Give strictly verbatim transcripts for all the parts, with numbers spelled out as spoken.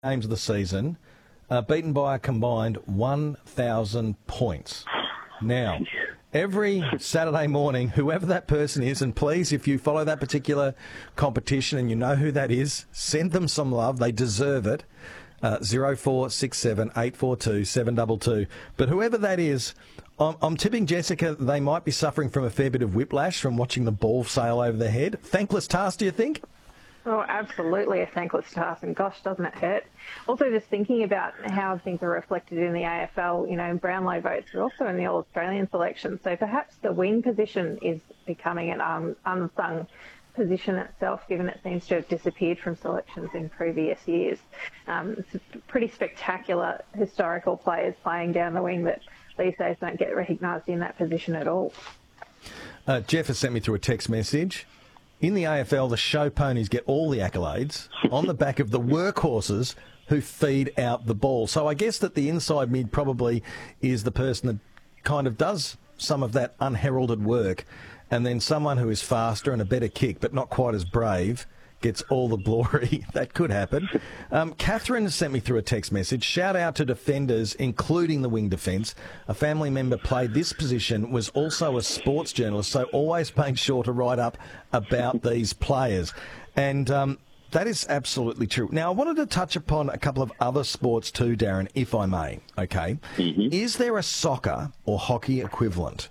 games of the season, uh, beaten by a combined one thousand points. Now, every Saturday morning, whoever that person is, and please, if you follow that particular competition and you know who that is, send them some love. They deserve it. Uh, zero four six seven eight four two seven two two. But whoever that is, I'm, I'm tipping, Jessica, they might be suffering from a fair bit of whiplash from watching the ball sail over their head. Thankless task, do you think? Oh, absolutely a thankless task, and gosh, doesn't it hurt? Also, just thinking about how things are reflected in the A F L, you know, Brownlow votes are also in the All-Australian selection, so perhaps the wing position is becoming an um, unsung position itself, given it seems to have disappeared from selections in previous years. Um, it's pretty spectacular historical players playing down the wing that these days don't get recognised in that position at all. Uh, Jeff has sent me through a text message. In the A F L, the show ponies get all the accolades on the back of the workhorses who feed out the ball. So I guess that the inside mid probably is the person that kind of does some of that unheralded work, and then someone who is faster and a better kick but not quite as brave gets all the glory. That could happen. Um, Catherine has sent me through a text message. Shout out to defenders, including the wing defence. A family member played this position, was also a sports journalist, so always made sure to write up about these players. And um, that is absolutely true. Now, I wanted to touch upon a couple of other sports too, Darren, if I may. Okay. Mm-hmm. Is there a soccer or hockey equivalent?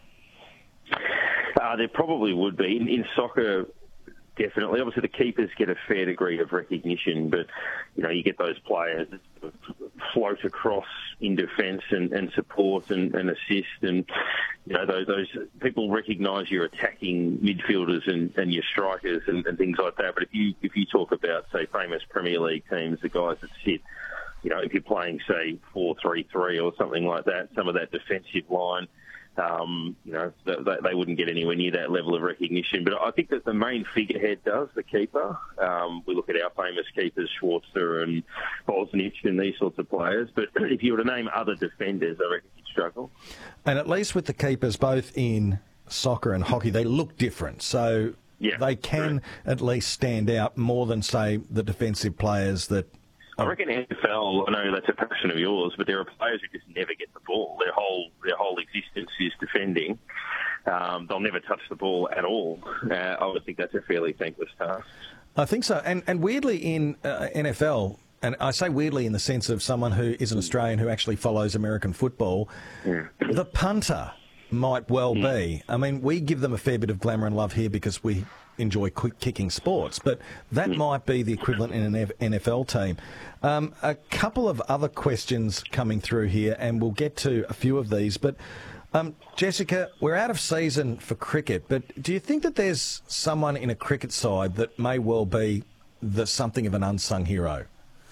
Uh, there probably would be. In, in soccer, definitely. Obviously, the keepers get a fair degree of recognition, but, you know, you get those players that float across in defence and, and support and, and assist, and, you know, those, those people recognise your attacking midfielders and, and your strikers and, and things like that. But if you if you talk about, say, famous Premier League teams, the guys that sit, you know, if you're playing, say, four three three or something like that, some of that defensive line, Um, you know, they, they wouldn't get anywhere near that level of recognition. But I think that the main figurehead does, the keeper. Um, we look at our famous keepers, Schwarzer and Bosnich and these sorts of players. But if you were to name other defenders, I reckon you'd struggle. And at least with the keepers, both in soccer and hockey, they look different. So yeah, they can true. at least stand out more than, say, the defensive players that... I reckon N F L, I know that's a passion of yours, but there are players who just never get the ball. Their whole their whole existence is defending. Um, they'll never touch the ball at all. Uh, I would think that's a fairly thankless task. I think so. And and weirdly in uh, N F L, and I say weirdly in the sense of someone who is an Australian who actually follows American football, yeah. the punter might well mm. be. I mean, we give them a fair bit of glamour and love here because we enjoy quick kicking sports, but that mm. might be the equivalent in an N F L team. Um, a couple of other questions coming through here, and we'll get to a few of these, but um, Jessica, we're out of season for cricket, but do you think that there's someone in a cricket side that may well be the something of an unsung hero?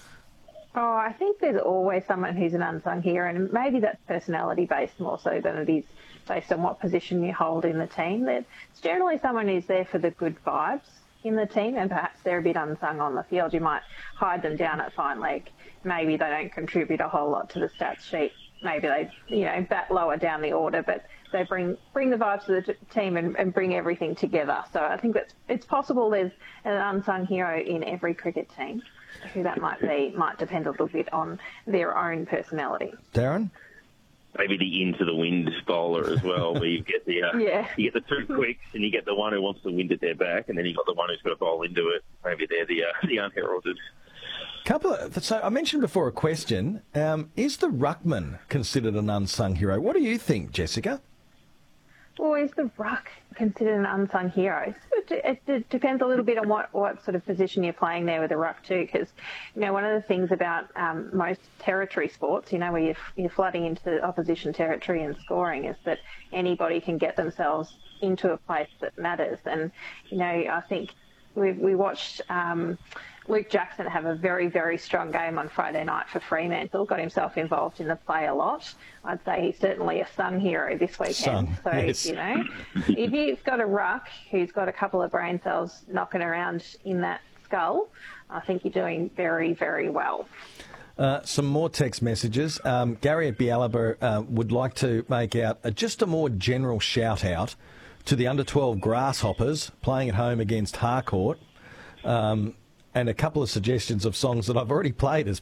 Oh, I think there's always someone who's an unsung hero, and maybe that's personality-based more so than it is based on what position you hold in the team. It's generally someone who's there for the good vibes in the team, and perhaps they're a bit unsung on the field. You might hide them down at fine leg. Maybe they don't contribute a whole lot to the stats sheet. Maybe they, you know, bat lower down the order, but they bring bring the vibes to the t- team and, and bring everything together. So I think that it's possible there's an unsung hero in every cricket team. Who that might be might depend a little bit on their own personality. Darren? Maybe the into the wind bowler as well, where you get the uh, yeah. you get the two quicks and you get the one who wants the wind at their back, and then you got the one who's got to bowl into it. Maybe they're the uh, the unheralded. Couple of, so I mentioned before a question. Um, is the ruckman considered an unsung hero? What do you think, Jessica? Well, is the ruck considered an unsung hero? It, it, it depends a little bit on what, what sort of position you're playing there with the ruck too, because, you know, one of the things about um, most territory sports, you know, where you're, you're flooding into the opposition territory and scoring, is that anybody can get themselves into a place that matters. And, you know, I think we we watched um, Luke Jackson have a very, very strong game on Friday night for Fremantle, got himself involved in the play a lot. I'd say he's certainly a sung hero this weekend. Sung, so, yes. you know, if you've got a ruck who's got a couple of brain cells knocking around in that skull, I think you're doing very, very well. Uh, some more text messages. Um, Gary at Bialaba uh, would like to make out uh, just a more general shout-out to the under twelve Grasshoppers playing at home against Harcourt. Um, and a couple of suggestions of songs that I've already played as